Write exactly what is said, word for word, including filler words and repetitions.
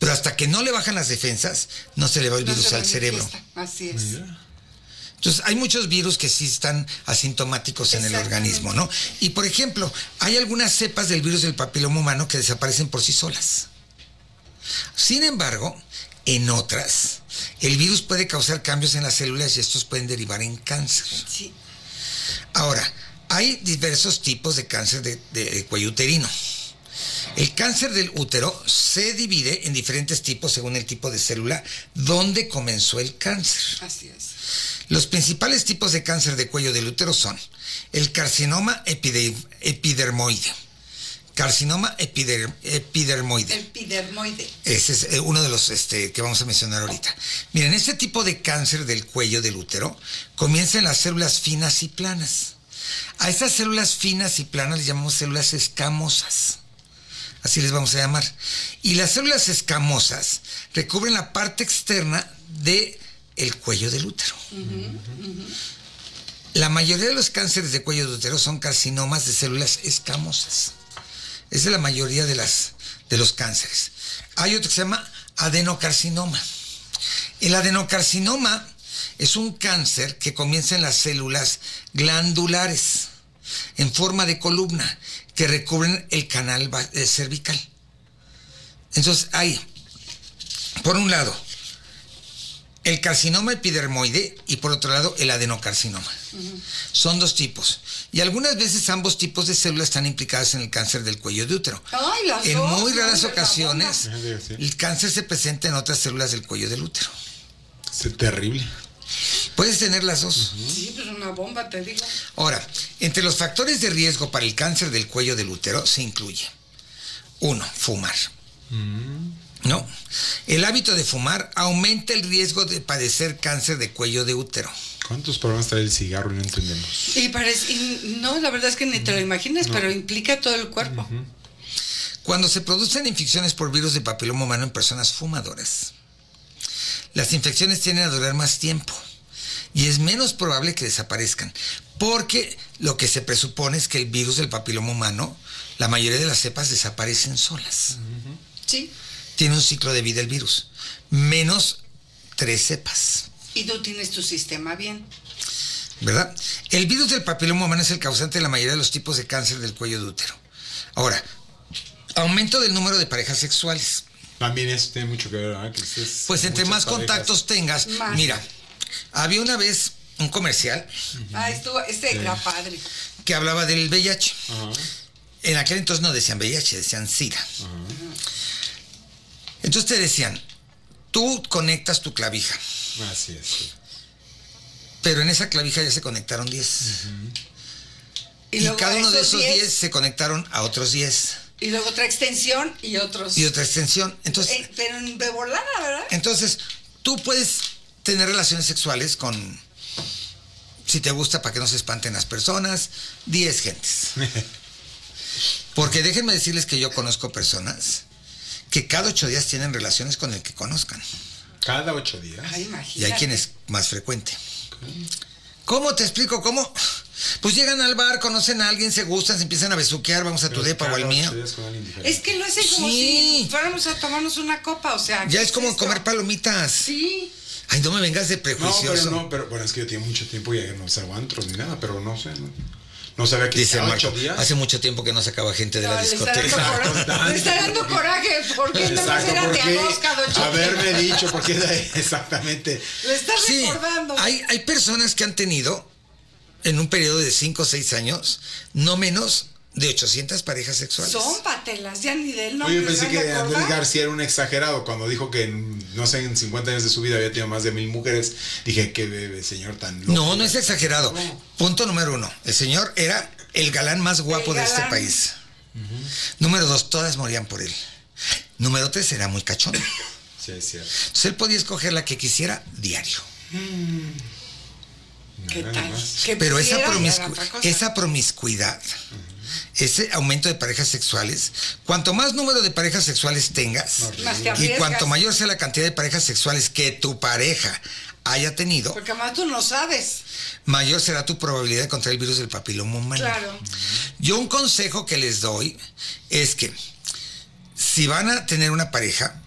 Pero hasta que no le bajan las defensas, no se le va el virus no al cerebro. Así es. Mira. Entonces, hay muchos virus que sí están asintomáticos en el organismo, ¿no? Y, por ejemplo, hay algunas cepas del virus del papiloma humano que desaparecen por sí solas. Sin embargo, en otras, el virus puede causar cambios en las células y estos pueden derivar en cáncer. Sí. Ahora, hay diversos tipos de cáncer de, de, de cuello uterino. El cáncer del útero se divide en diferentes tipos según el tipo de célula donde comenzó el cáncer. Así es. Los principales tipos de cáncer de cuello del útero son el carcinoma epide, epidermoide. Carcinoma epider, epidermoide. Epidermoide. Ese es uno de los este, que vamos a mencionar ahorita. Miren, este tipo de cáncer del cuello del útero comienza en las células finas y planas. A estas células finas y planas les llamamos células escamosas. Así les vamos a llamar. Y las células escamosas recubren la parte externa de el cuello del útero. Uh-huh, uh-huh. La mayoría de los cánceres de cuello de útero son carcinomas de células escamosas. Esa es la mayoría de, las, de los cánceres. Hay otro que se llama adenocarcinoma. El adenocarcinoma es un cáncer que comienza en las células glandulares en forma de columna que recubren el canal cervical. Entonces hay, por un lado, el carcinoma epidermoide y por otro lado el adenocarcinoma. Uh-huh. Son dos tipos. Y algunas veces ambos tipos de células están implicadas en el cáncer del cuello de útero. Ay, las en dos, muy raras no, ocasiones, el cáncer se presenta en otras células del cuello del útero. Es terrible. Puedes tener las dos. Uh-huh. Sí, pues una bomba, te digo. Ahora, entre los factores de riesgo para el cáncer del cuello del útero se incluye: uno, fumar. Uh-huh. No, el hábito de fumar aumenta el riesgo de padecer cáncer de cuello de útero. ¿Cuántos problemas trae el cigarro y no entendemos? Y parece, y no, la verdad es que ni te lo imaginas, no. Pero implica todo el cuerpo. Uh-huh. Cuando se producen infecciones por virus de papiloma humano en personas fumadoras, las infecciones tienden a durar más tiempo y es menos probable que desaparezcan, porque lo que se presupone es que el virus del papiloma humano, la mayoría de las cepas desaparecen solas. Uh-huh. Sí. Tiene un ciclo de vida el virus, menos tres cepas. Y tú tienes tu sistema bien. ¿Verdad? El virus del papiloma humano es el causante de la mayoría de los tipos de cáncer del cuello de útero. Ahora, aumento del número de parejas sexuales. También eso tiene mucho que ver, ¿verdad? Que estés pues entre más parejas. Contactos tengas. Más. Mira, había una vez un comercial. Uh-huh. Ah, estuvo, este sí. Era padre. Que hablaba del V I H. Uh-huh. En aquel entonces no decían V I H, decían SIDA. Uh-huh. Entonces te decían, tú conectas tu clavija. Así es. Sí. Pero en esa clavija ya se conectaron diez. Uh-huh. Y, y cada uno de esos diez se conectaron a otros diez. Y luego otra extensión y otros. Y otra extensión. Entonces, eh, pero de volada, ¿verdad? Entonces, tú puedes tener relaciones sexuales con, si te gusta, para que no se espanten las personas, diez gentes. Porque déjenme decirles que yo conozco personas que cada ocho días tienen relaciones con el que conozcan. ¿Cada ocho días? Ay, imagínate. Y hay quien es más frecuente. Okay. ¿Cómo te explico? ¿Cómo? Pues llegan al bar, conocen a alguien, se gustan, se empiezan a besuquear, vamos a tu depa o al mío. Es que lo hacen como sí. si fuéramos a tomarnos una copa, o sea. Ya es como esto? comer palomitas. Sí. Ay, no me vengas de prejuicioso. No, pero no, pero bueno, es que yo tengo mucho tiempo y no salgo antros ni nada, pero no sé, no. No sabía que dice Marco, días. Hace mucho tiempo que no sacaba gente de no, la discoteca. Le está dando coraje, le está dando coraje porque no más era de arroz cada ocho días. Haberme dicho, porque exactamente. Le estás sí, recordando. Hay, hay personas que han tenido, en un periodo de cinco o seis años, no menos de ochocientas parejas sexuales. Son patelas, ya ni del nombre. Oye, pensé que Andrés García era un exagerado cuando dijo que, no sé, en cincuenta años de su vida había tenido más de mil mujeres. Dije, qué bebé, señor tan loco. No, no es exagerado. No. Punto número uno. El señor era el galán más guapo galán. de este país. Uh-huh. Número dos, todas morían por él. Número tres, era muy cachón. Sí, es cierto. Entonces él podía escoger la que quisiera diario. Mm. ¿Qué tal? Pero esa, promiscu- esa promiscuidad, uh-huh. ese aumento de parejas sexuales, cuanto más número de parejas sexuales tengas, no, y cuanto mayor sea la cantidad de parejas sexuales que tu pareja haya tenido, porque además tú no sabes, mayor será tu probabilidad de contraer el virus del papiloma humano. Claro. Yo un consejo que les doy es que si van a tener una pareja,